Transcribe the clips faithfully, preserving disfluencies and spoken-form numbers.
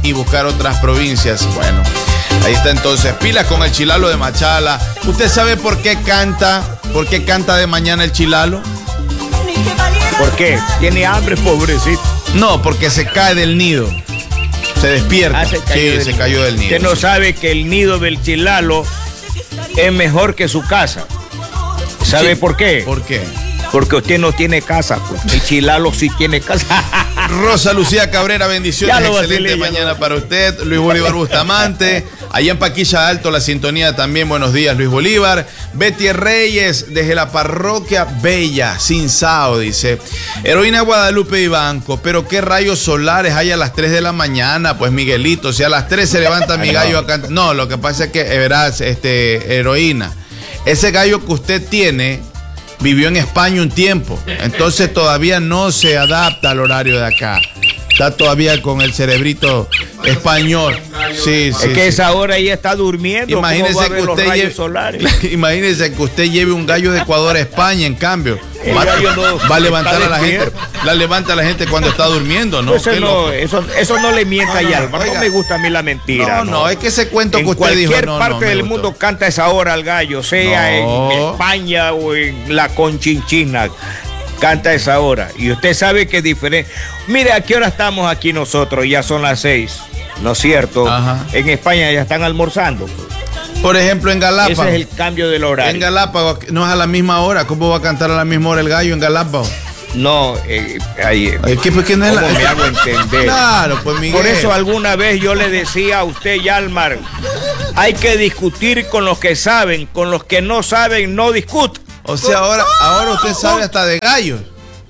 y buscar otras provincias. Bueno, ahí está entonces. Pilas con el chilalo de Machala. ¿Usted sabe por qué canta? ¿Por qué canta de mañana el chilalo? ¿Por qué? ¿Tiene hambre, pobrecito? No, porque se cae del nido. Se despierta. Ah, se cayó sí, del se nido. cayó del nido. Usted no sí. sabe que el nido del chilalo es mejor que su casa. ¿Sabe Sí. por qué? ¿Por qué? Porque usted no tiene casa, pues. El chilalo sí tiene casa. Rosa Lucía Cabrera, bendiciones. Ya lo Excelente vacilé, ya mañana lo para usted. Luis Bolívar Bustamante. Allá en Paquilla Alto, la sintonía también. Buenos días, Luis Bolívar. Betty Reyes, desde la parroquia Bella, Sinsao, dice. Heroína Guadalupe Ibanco, pero qué rayos solares hay a las tres de la mañana. Pues Miguelito, si a las tres se levanta mi gallo a cantar. No, lo que pasa es que, verás, este, Heroína, ese gallo que usted tiene vivió en España un tiempo, entonces todavía no se adapta al horario de acá. Está todavía con el cerebrito español. Sí, sí. Es que sí. esa hora ella está durmiendo. Imagínese ¿Cómo va a que ver los usted rayos lleve, solares? imagínese que usted lleve un gallo de Ecuador a España, en cambio. El Va, gallo no va a levantar está a la gente, despierto. la levanta a la gente cuando está durmiendo, ¿no? Eso Qué no, loco. eso, eso no le mienta No, no, a Yalma. No, oiga. me gusta a mí la mentira. No, no, es que ese cuento en que usted dijo. cualquier no, no, parte me del gustó. mundo canta esa hora al gallo, sea No. en España o en la Conchinchina. Canta esa hora. Y usted sabe que es diferente. Mire, ¿a qué hora estamos aquí nosotros? Ya son las seis. ¿No es cierto? Ajá. En España ya están almorzando. Por ejemplo, en Galápagos. Ese es el cambio del horario. En Galápagos no es a la misma hora. ¿Cómo va a cantar a la misma hora el gallo en Galápagos? No, eh, ahí, Ay, ¿qué, pues, qué no es ¿cómo la- me hago entender? Claro, pues Miguel. Por eso alguna vez yo le decía a usted, Yalmar, hay que discutir con los que saben, con los que no saben, no discutan. O sea, ahora, ahora usted sabe hasta de gallos.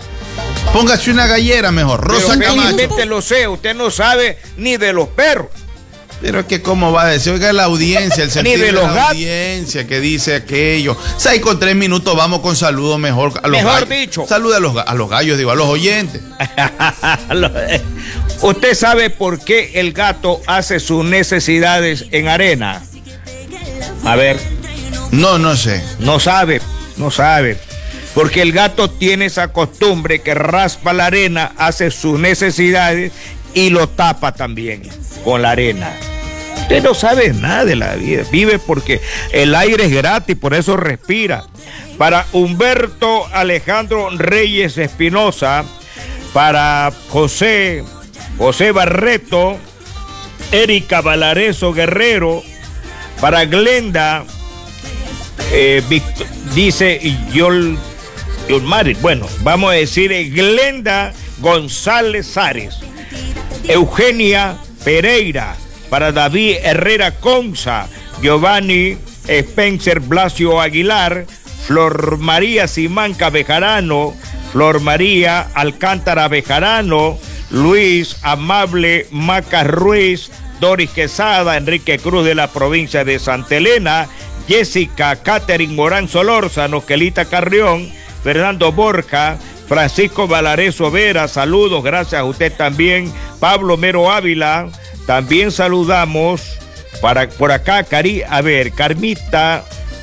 Póngase una gallera mejor. Rosa Pero Camacho. felizmente lo sé, usted no sabe ni de los perros. Pero es que cómo va a decir, oiga la audiencia, el sentido de de los la gatos. audiencia que dice aquello. Seis con tres minutos vamos con saludos mejor a los Mejor gallos. dicho. Saluda a los, ga- a los gallos, digo, a los oyentes. ¿Usted sabe por qué el gato hace sus necesidades en arena? A ver, No, no sé. no sabe, no sabe. Porque el gato tiene esa costumbre que raspa la arena, hace sus necesidades y lo tapa también con la arena. Usted no sabe nada de la vida, vive porque el aire es gratis, por eso respira. Para Humberto Alejandro Reyes Espinosa, para José, José Barreto, Erika Valareso Guerrero, para Glenda, eh, Vict- dice Yol, Yolmari, bueno, vamos a decir eh, Glenda González Sares, Eugenia Pereira, para David Herrera Conza, Giovanni Spencer Blasio Aguilar, Flor María Simanca Bejarano, Flor María Alcántara Bejarano, Luis Amable Maca Ruiz, Doris Quesada, Enrique Cruz de la provincia de Santa Elena, Jessica Catherine Morán Solórzano, Quelita Carrión, Fernando Borja, Francisco Valareso Vera, saludos, gracias a usted también, Pablo Mero Ávila, también saludamos para por acá, Cari, a ver, Carmita,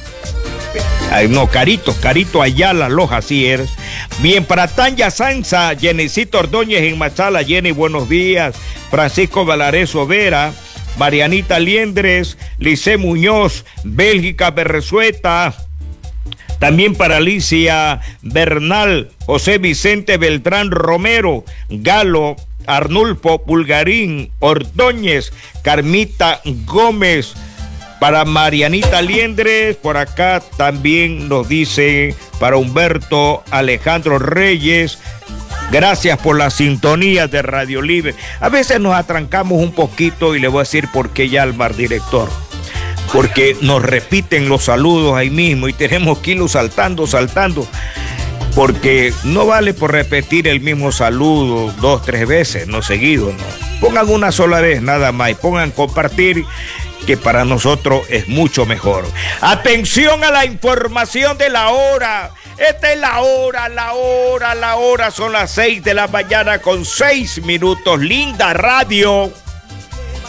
ay, no, Carito, Carito Ayala, Loja, así eres. Bien, para Tanya Sanza, Jenecito Ordóñez en Machala, Jenny, buenos días, Francisco Valareso Vera, Marianita Liendres, Lice Muñoz, Bélgica Berresueta, también para Alicia Bernal, José Vicente Beltrán Romero, Galo, Arnulfo Pulgarín, Ordóñez, Carmita Gómez, para Marianita Liendres, por acá también nos dice para Humberto Alejandro Reyes, gracias por la sintonía de Radio Libre. A veces nos atrancamos un poquito y le voy a decir por qué, Yalmar, director. Porque nos repiten los saludos ahí mismo y tenemos que irlo saltando, saltando. Porque no vale por repetir el mismo saludo dos, tres veces, no seguido, no. Pongan una sola vez nada más y pongan compartir, que para nosotros es mucho mejor. Atención a la información de la hora. Esta es la hora, la hora, la hora. Son las seis de la mañana con seis minutos. Linda radio.